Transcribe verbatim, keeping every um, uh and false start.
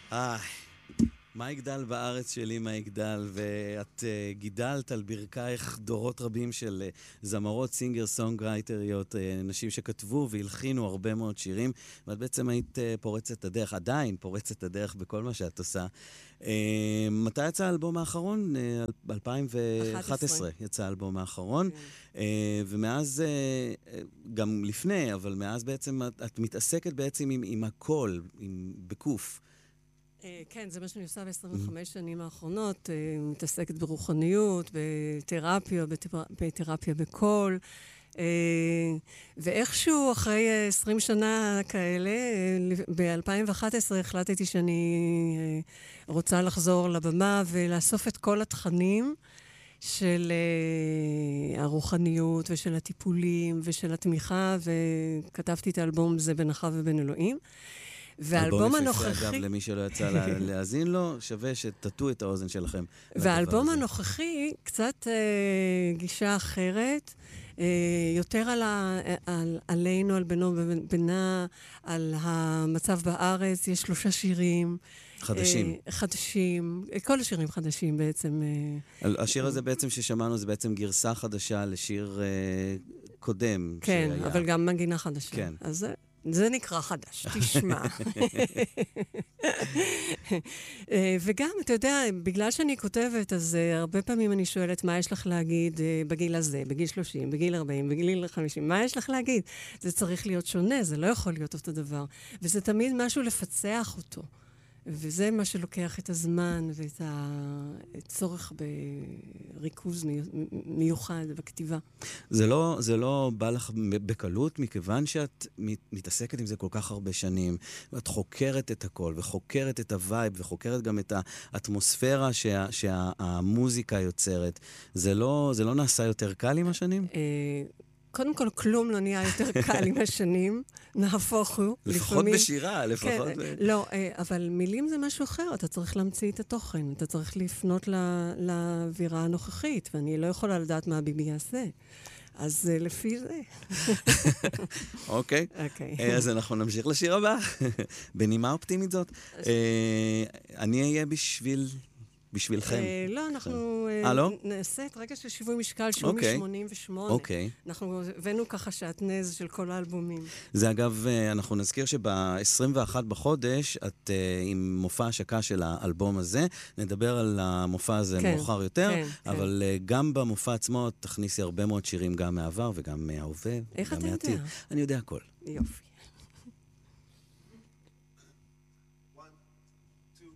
אה, מה יגדל בארץ שלי, מה יגדל, ואת uh, גידלת על ברכייך דורות רבים של uh, זמרות, סינגר, סונגרייטריות, uh, נשים שכתבו והלחינו הרבה מאוד שירים, ואת בעצם היית uh, פורצת הדרך, עדיין פורצת הדרך בכל מה שאת עושה. Uh, מתי יצא האלבום האחרון? Uh, ב-אלפיים ואחת עשרה יצא האלבום האחרון, כן. uh, ומאז, uh, גם לפני, אבל מאז בעצם את, את מתעסקת בעצם עם, עם הכל, עם, בקוף. כן, זה מה שאני עושה ב-עשרים וחמש שנים האחרונות, מתעסקת ברוחניות, בתרפיה, בתרפיה בקול, ואיכשהו אחרי עשרים שנה כאלה, ב-אלפיים ואחת עשרה החלטתי שאני רוצה לחזור לבמה ולאסוף את כל התכנים של הרוחניות ושל הטיפולים ושל התמיכה, וכתבתי את האלבום זה בין אחווה ובין אלוהים. והאלבום הנוכחי... אגב, למי שלא יצא להאזין לו, שווה שתטו את האוזן שלכם. והאלבום הנוכחי, קצת אה, גישה אחרת, אה, יותר על ה, על, עלינו, על בינו ובינה, על המצב בארץ. יש שלושה שירים. חדשים. אה, חדשים. כל השירים חדשים בעצם. אה, השיר הזה בעצם ששמענו, זה בעצם גרסה חדשה לשיר אה, קודם. כן, שהיה. אבל גם מנגינה חדשה. כן. אז זה... זה נקרא חדש, תשמע. וגם, אתה יודע, בגלל שאני כותבת, אז uh, הרבה פעמים אני שואלת, מה יש לך להגיד uh, בגיל הזה, בגיל שלושים, בגיל ארבעים, בגיל חמישים, מה יש לך להגיד? זה צריך להיות שונה, זה לא יכול להיות אותו דבר. וזה תמיד משהו לפצח אותו. וזה מה שלוקח את הזמן ואת הצורך בריכוז מיוחד בכתיבה. זה לא, זה לא בא לך בקלות, מכיוון שאת מתעסקת עם זה כל כך הרבה שנים, ואת חוקרת את הכל, וחוקרת את הווייב, וחוקרת גם את האטמוספירה שה, שהמוזיקה יוצרת. זה לא, זה לא נעשה יותר קל עם השנים? קודם כל, כלום לא נהיה יותר קל עם השנים, נהפוך הוא. לפחות בשירה, לפחות. כן, לא, אבל מילים זה משהו אחר, אתה צריך להמציא את התוכן, אתה צריך לפנות לאווירה הנוכחית, ואני לא יכולה לדעת מה ביבי יעשה. אז לפי זה. אוקיי. אז אנחנו נמשיך לשיר הבא. בנימה אופטימית זאת. אני אהיה בשביל... בשבילכם. לא, אנחנו נעשה את רגע של שיווי משקל שהוא מ-שמונים ושמונה. אוקיי. אנחנו הבאנו ככה שעטנז של כל האלבומים. זה אגב, אנחנו נזכיר שב-עשרים ואחד בחודש, את עם מופע השקה של האלבום הזה, נדבר על המופע הזה מאוחר יותר, אבל גם במופע עצמו תכניסי הרבה מאוד שירים גם מהעבר וגם מההווה. איך אתה יודע? אני יודע הכל. יופי.